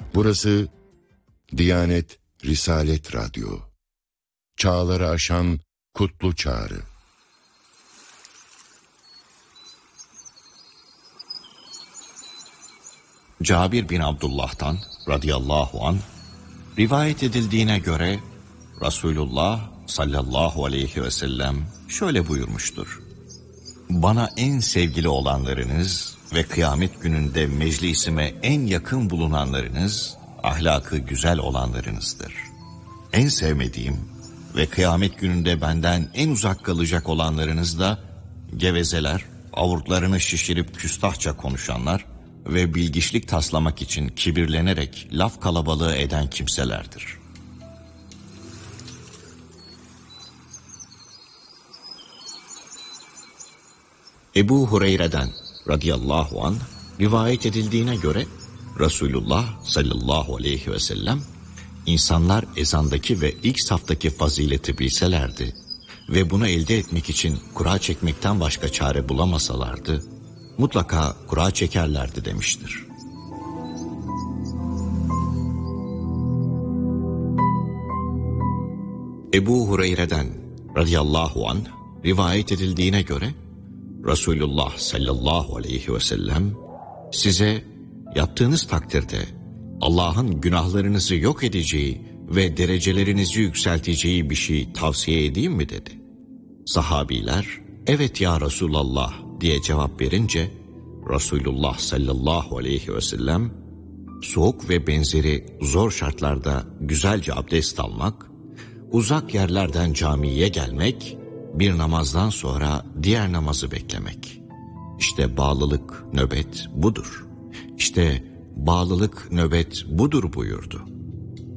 Burası Diyanet Risalet Radyo. Çağları aşan kutlu çağrı. Cabir bin Abdullah'tan radıyallahu anh rivayet edildiğine göre Resulullah sallallahu aleyhi ve sellem şöyle buyurmuştur: Bana en sevgili olanlarınız ve kıyamet gününde meclisime en yakın bulunanlarınız, ahlakı güzel olanlarınızdır. En sevmediğim ve kıyamet gününde benden en uzak kalacak olanlarınız da gevezeler, avurtlarını şişirip küstahça konuşanlar ve bilgiçlik taslamak için kibirlenerek laf kalabalığı eden kimselerdir. Ebu Hureyre'den radıyallahu anh rivayet edildiğine göre Resulullah sallallahu aleyhi ve sellem, insanlar ezandaki ve ilk saftaki fazileti bilselerdi ve bunu elde etmek için kura çekmekten başka çare bulamasalardı, mutlaka kura çekerlerdi demiştir. Ebu Hureyre'den radıyallahu anh rivayet edildiğine göre Resulullah sallallahu aleyhi ve sellem size yaptığınız takdirde Allah'ın günahlarınızı yok edeceği ve derecelerinizi yükselteceği bir şey tavsiye edeyim mi dedi. Sahabiler evet ya Resulallah diye cevap verince Resulullah sallallahu aleyhi ve sellem soğuk ve benzeri zor şartlarda güzelce abdest almak, uzak yerlerden camiye gelmek, bir namazdan sonra diğer namazı beklemek. İşte bağlılık, nöbet budur. İşte bağlılık, nöbet budur buyurdu.